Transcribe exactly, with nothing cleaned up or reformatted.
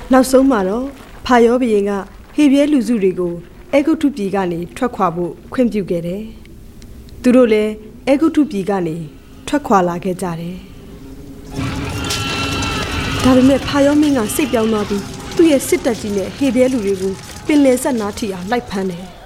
နောက်ဆုံးမှာတော့ဖာယောဘုရင်ကဟေဗြဲလူစုတွေကိုအဲဂုတ္တုပြည်ကနေထွက်ခွာဖို့ခွင့်ပြုခဲ့တယ်။သူတို့လည်းအဲဂုတ္တုပြည်ကနေထွက်ခွာလာခဲ့ကြတယ်။ဒါပေမဲ့ဖာယောမင်းကစိတ်ပြောင်းသွားပြီးသူ့ရဲ့စစ်တပ်ကြီးနဲ့ဟေဗြဲလူတွေကိုပင်လယ်ဆက်နားထိအောင်လိုက်ဖမ်းတယ်။